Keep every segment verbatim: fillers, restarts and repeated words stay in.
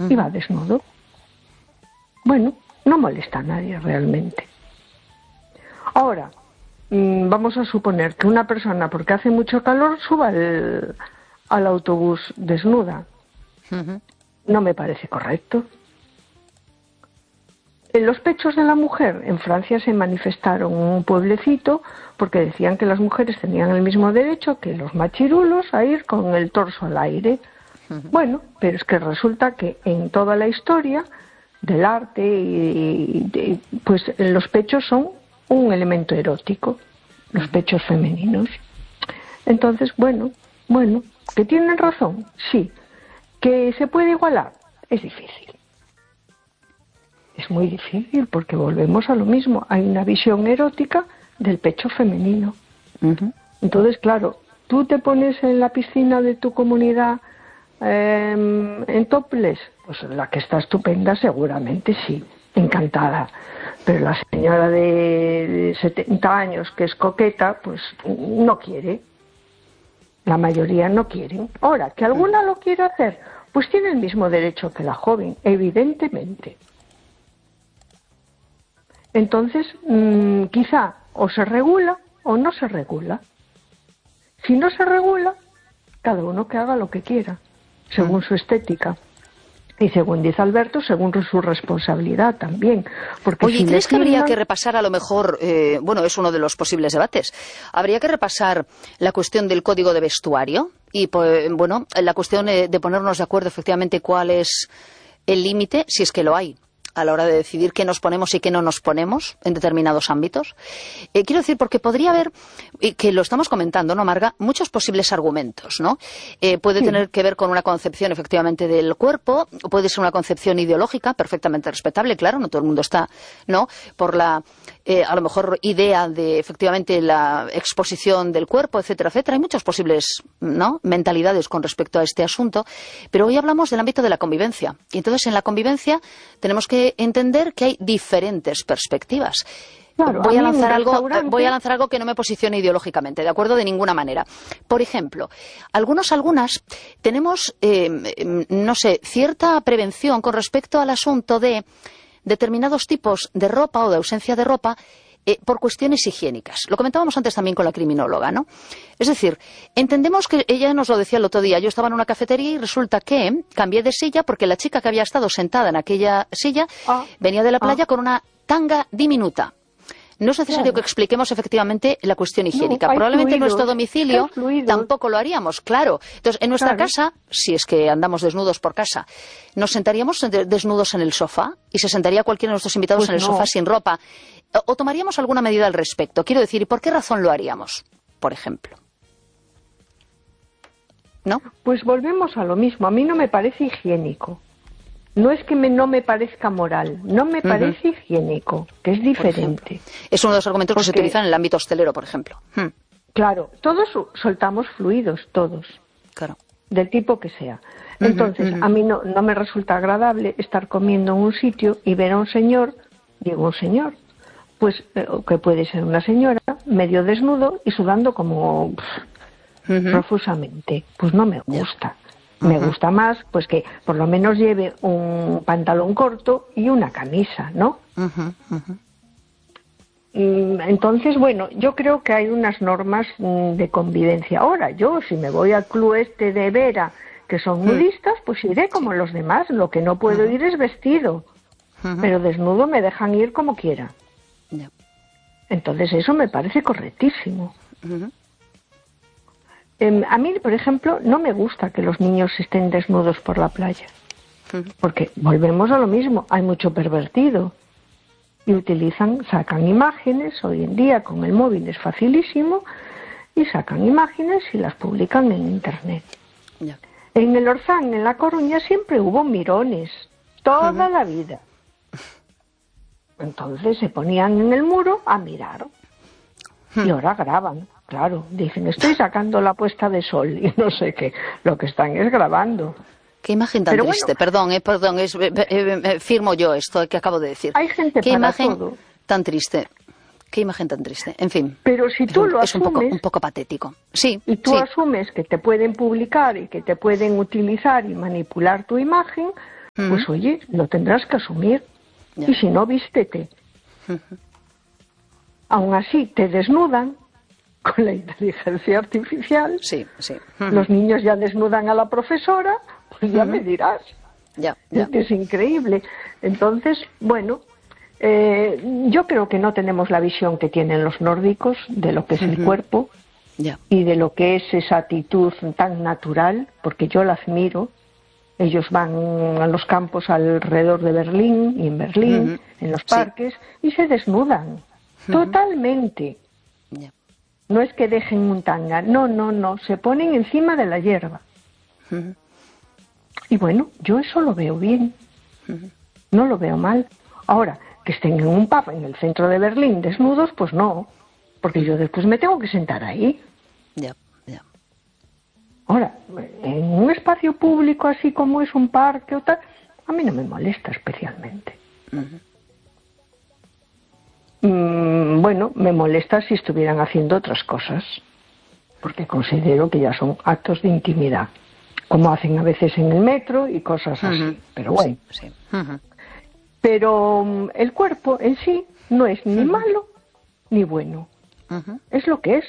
y va desnudo. Bueno, no molesta a nadie realmente. Ahora, mmm, vamos a suponer que una persona, porque hace mucho calor, suba al, al autobús desnuda. Uh-huh. No me parece correcto. En los pechos de la mujer, en Francia se manifestaron un pueblecito porque decían que las mujeres tenían el mismo derecho que los machirulos a ir con el torso al aire. Uh-huh. Bueno, pero es que resulta que en toda la historia del arte, y, y, pues los pechos son un elemento erótico, los pechos femeninos. Entonces, bueno, bueno, ¿que tienen razón? Sí. ¿Que se puede igualar? Es difícil. Es muy difícil porque volvemos a lo mismo. Hay una visión erótica del pecho femenino. Uh-huh. Entonces, claro, tú te pones en la piscina de tu comunidad eh, en topless, pues la que está estupenda seguramente sí, encantada. Pero la señora de setenta años que es coqueta, pues no quiere. La mayoría no quieren. Ahora, que alguna lo quiera hacer, pues tiene el mismo derecho que la joven, evidentemente. Entonces, mmm, quizá o se regula o no se regula. Si no se regula, cada uno que haga lo que quiera, según mm. su estética. Y según dice Alberto, según su responsabilidad también. Porque Oye, si ¿crees que firman... habría que repasar a lo mejor, eh, bueno, es uno de los posibles debates, habría que repasar la cuestión del código de vestuario? Y, pues, bueno, la cuestión de ponernos de acuerdo efectivamente cuál es el límite, si es que lo hay, a la hora de decidir qué nos ponemos y qué no nos ponemos en determinados ámbitos. Eh, quiero decir, porque podría haber, y que lo estamos comentando, ¿no, Marga?, muchos posibles argumentos, ¿no? Eh, puede sí. tener que ver con una concepción efectivamente del cuerpo, puede ser una concepción ideológica, perfectamente respetable, claro, no todo el mundo está, ¿no?, por la, eh, a lo mejor, idea de efectivamente la exposición del cuerpo, etcétera, etcétera. Hay muchas posibles, ¿no?, mentalidades con respecto a este asunto, pero hoy hablamos del ámbito de la convivencia. Y entonces, en la convivencia tenemos que entender que hay diferentes perspectivas. Claro, voy, a a lanzar algo, restaurante... voy a lanzar algo que no me posicione ideológicamente, ¿de acuerdo? De ninguna manera. Por ejemplo, algunos, algunas, tenemos, eh, no sé, cierta prevención con respecto al asunto de determinados tipos de ropa o de ausencia de ropa eh, por cuestiones higiénicas. Lo comentábamos antes también con la criminóloga, ¿no? Es decir, entendemos que ella nos lo decía el otro día. Yo estaba en una cafetería y resulta que cambié de silla porque la chica que había estado sentada en aquella silla ah, venía de la playa ah. con una tanga diminuta. No es necesario claro. que expliquemos efectivamente la cuestión higiénica. No, Probablemente fluidos, en nuestro domicilio tampoco lo haríamos, claro. Entonces, en nuestra claro. casa, si es que andamos desnudos por casa, ¿nos sentaríamos desnudos en el sofá? ¿Y se sentaría cualquiera de nuestros invitados pues en el no. sofá sin ropa? ¿O tomaríamos alguna medida al respecto? Quiero decir, ¿y por qué razón lo haríamos, por ejemplo? ¿No? Pues volvemos a lo mismo. A mí no me parece higiénico. No es que me, no me parezca moral, no me parece uh-huh. higiénico, que es diferente. Es uno de los argumentos Porque, que se utilizan en el ámbito hostelero, por ejemplo. Hmm. Claro, todos soltamos fluidos, todos. Claro. Del tipo que sea. Entonces, uh-huh, uh-huh. a mí no, no me resulta agradable estar comiendo en un sitio y ver a un señor, digo un señor, pues que puede ser una señora, medio desnudo y sudando como pff, uh-huh. profusamente. Pues no me gusta. Me uh-huh. gusta más, pues que por lo menos lleve un pantalón corto y una camisa, ¿no? Uh-huh, uh-huh. Entonces, bueno, yo creo que hay unas normas de convivencia. Ahora, yo si me voy al club este de Vera, que son nudistas, pues iré como los demás. Lo que no puedo uh-huh. ir es vestido, uh-huh. pero desnudo me dejan ir como quiera. Yeah. Entonces eso me parece correctísimo. Uh-huh. A mí, por ejemplo, no me gusta que los niños estén desnudos por la playa, porque volvemos a lo mismo, hay mucho pervertido y utilizan, sacan imágenes, hoy en día con el móvil es facilísimo, y sacan imágenes y las publican en internet. Yeah. En el Orzán, en La Coruña, siempre hubo mirones, toda uh-huh. la vida. Entonces se ponían en el muro a mirar, uh-huh. y ahora graban. Claro, dicen, estoy sacando la puesta de sol y no sé qué. Lo que están es grabando. Qué imagen tan Pero triste, bueno, perdón, eh, perdón, es, eh, eh, firmo yo esto que acabo de decir. Hay gente Qué para imagen todo. tan triste, qué imagen tan triste, en fin. Pero si tú es, lo es asumes... un poco, un poco patético. Sí, y tú sí. asumes que te pueden publicar y que te pueden utilizar y manipular tu imagen, uh-huh. pues oye, lo tendrás que asumir. Yeah. Y si no, vístete. Uh-huh. Aún así, te desnudan con la inteligencia artificial. Sí, sí. Uh-huh. Los niños ya desnudan a la profesora, pues ya uh-huh. me dirás. Ya, ya. Es que es increíble. Entonces, bueno, eh, yo creo que no tenemos la visión que tienen los nórdicos de lo que es uh-huh. el cuerpo ya. y de lo que es esa actitud tan natural, porque yo la admiro. Ellos van a los campos alrededor de Berlín y en Berlín, uh-huh. en los parques, sí. y se desnudan uh-huh. totalmente. Yeah. No es que dejen un tanga, no, no, no, se ponen encima de la hierba. Uh-huh. Y bueno, yo eso lo veo bien, uh-huh. no lo veo mal. Ahora, que estén en un pub en el centro de Berlín desnudos, pues no, porque yo después me tengo que sentar ahí. Ya. Yeah. Ahora, en un espacio público así como es un parque o tal, a mí no me molesta especialmente. Uh-huh. Mm, bueno, me molesta si estuvieran haciendo otras cosas, porque considero que ya son actos de intimidad, como hacen a veces en el metro y cosas así. Uh-huh. Pero bueno. Sí, sí. Uh-huh. Pero um, el cuerpo en sí no es ni uh-huh. malo ni bueno. Uh-huh. Es lo que es.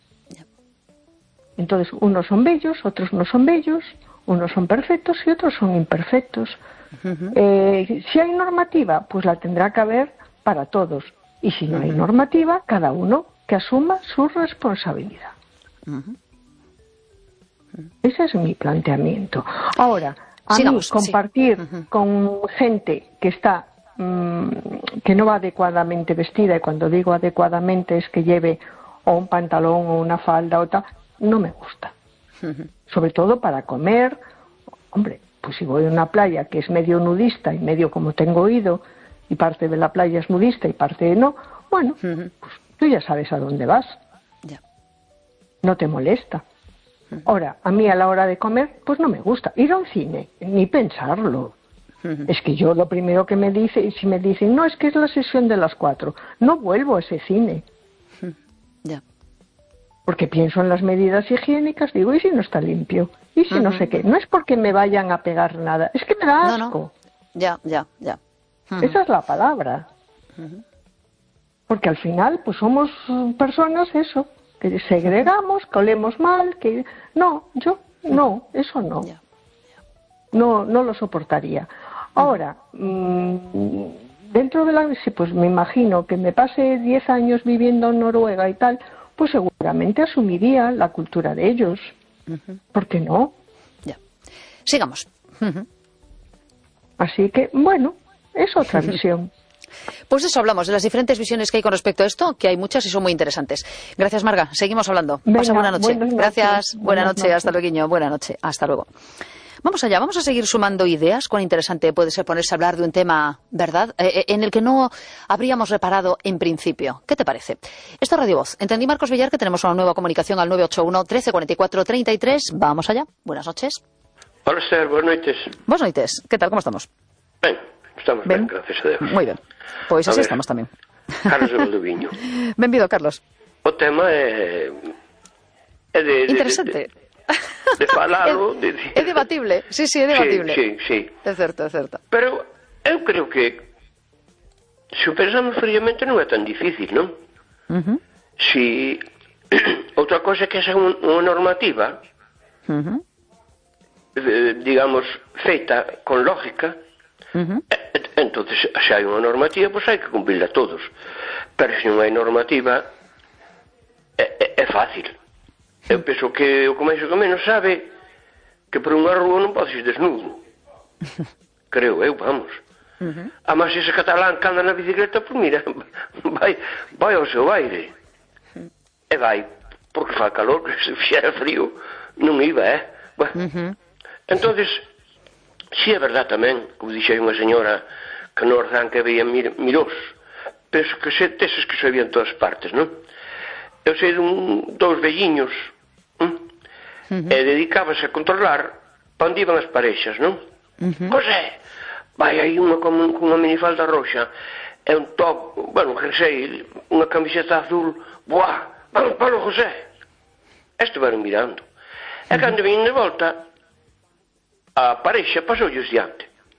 Entonces, unos son bellos, otros no son bellos, unos son perfectos y otros son imperfectos. Uh-huh. Eh, si hay normativa, pues la tendrá que haber para todos. Y si no uh-huh. hay normativa, cada uno que asuma su responsabilidad. Uh-huh. Ese es mi planteamiento. Ahora, a Sigamos, mí compartir sí. uh-huh. con gente que está mmm, que no va adecuadamente vestida, y cuando digo adecuadamente es que lleve o un pantalón o una falda o tal, no me gusta. Uh-huh. Sobre todo para comer. Hombre, pues si voy a una playa que es medio nudista y medio como tengo oído, y parte de la playa es nudista y parte no, bueno, uh-huh. pues tú ya sabes a dónde vas. Yeah. No te molesta. Uh-huh. Ahora, a mí a la hora de comer, pues no me gusta. Ir a un cine, ni pensarlo. Uh-huh. Es que yo lo primero que me dice, si me dicen, no, es que es la sesión de las cuatro, no vuelvo a ese cine. Uh-huh. Yeah. Porque pienso en las medidas higiénicas, digo, ¿y si no está limpio? ¿Y si uh-huh. no sé qué? No es porque me vayan a pegar nada, es que me da asco. No, no. Ya, ya, ya. Uh-huh. Esa es la palabra. Uh-huh. Porque al final, pues somos personas, eso, que segregamos, que olemos mal, que... No, yo, no, eso no. Yeah. No, no lo soportaría. Ahora, mmm, dentro de la... Sí, pues me imagino que me pase diez años viviendo en Noruega y tal, pues seguramente asumiría la cultura de ellos. Uh-huh. ¿Por qué no? Ya. Sigamos. Uh-huh. Así que, bueno, es otra visión. Pues de eso hablamos, de las diferentes visiones que hay con respecto a esto, que hay muchas y son muy interesantes. Gracias, Marga. Seguimos hablando. Venga, Pasa buena noche. Gracias. Buena noche. Noches. Hasta luego. Buena noche. Hasta luego. Vamos allá, vamos a seguir sumando ideas. Cuán interesante puede ser ponerse a hablar de un tema, ¿verdad?, eh, en el que no habríamos reparado en principio. ¿Qué te parece? Esto es Radio Voz. Entendí, Marcos Villar, que tenemos una nueva comunicación al nueve ocho uno, trece, cuarenta y cuatro, treinta y tres. Vamos allá. Buenas noches. Hola, Esther. Buenas noches. Buenas noches. ¿Qué tal? ¿Cómo estamos? Ben, estamos ben, ben gracias a Deus. Moi ben. Pois así ver, estamos tamén. Carlos de Valdoviño. Benvido, Carlos. O tema é... é de... Interesante. De, de, de falalo... É, de, de... é debatible. Sí, sí, é debatible. Sí, sí, sí. É certo, é certo. Pero eu creo que se o pensamos fríamente non é tan difícil, non? Uh-huh. Si... outra cosa que é unha normativa... Uh-huh. digamos, feita con lógica, uh-huh. entonces se hai unha normativa, pois hai que cumplirla todos, pero se non hai normativa é, é, é fácil. Eu penso que o começo que menos sabe que por unha rúa non podes ir desnudo, creo eu, vamos. Uh-huh. Además ese catalán que anda na bicicleta, pois mira, vai, vai ao seu aire, uh-huh. e vai, porque fa calor, que se fixera frío non iba, eh? Bueno, uh-huh. Entonces, si é verdad tamén, como dixei unha señora que no arranque veía mir, mirós, penso que se teses que se veían todas partes, non? Eu sei dun, dous velliños, hm? uh-huh. e dedicábase a controlar pa onde iban as parexas, non? Uh-huh. José, vai aí unha con, con unha minifalda roxa, e un top, bueno, que sei, unha camiseta azul, buah, vamos para o José. Estuveron mirando. E cando vin de volta, a parexa pasoulles diante.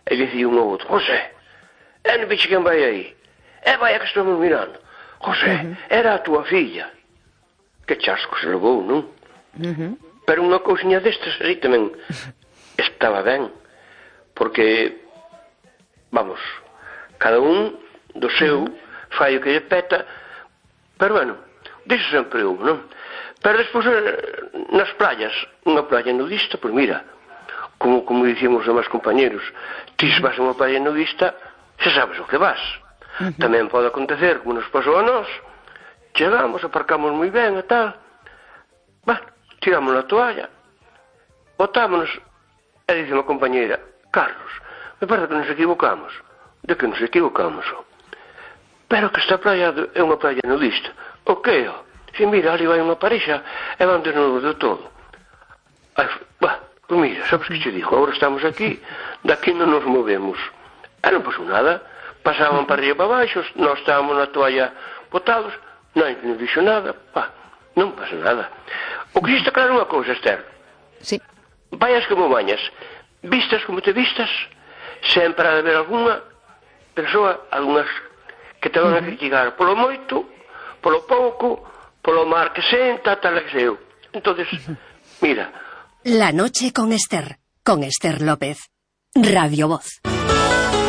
E dicía un ao outro, José, e non vexe quen vai aí? E vai a que estamos mirando. José, era a túa filla. Que chasco se levou, non? Pero unha cousiña destas aí tamén estaba ben, porque, vamos, cada un do seu fai o que lle peta, pero bueno, diso sempre houve, non? Pero despois, nas playas, unha playa nudista, pois mira, como, como dicíamos os demais compañeros, ti se vas a unha playa nudista, xa sabes o que vas. Tamén pode acontecer, como nos pasou a nós, chegamos, aparcamos moi ben e tal, bah, tiramos a toalla, botámonos, e dice unha compañeira, Carlos, me parece que nos equivocamos. De que nos equivocamos? Pero que esta playa é unha playa nudista. O que? Si mira, ali vai unha parexa e van desnudo de todo. Ai, bah, pues mira, sabes que te digo, agora estamos aquí, daqui non nos movemos. E non pasou nada, pasaban para arriba para baixo, nós estábamos na toalla botados, non nos dixo nada, bah, non pasa nada. O que está claro unha cousa, Esther. Sí. Vayas como bañas, vistas como te vistas, sempre ha de haber alguna persoa, algunhas que te van a criticar polo moito, polo pouco, polo mar que senta, tal que seu. Entonces, mira. La noche con Esther, con Esther López. Radio Voz.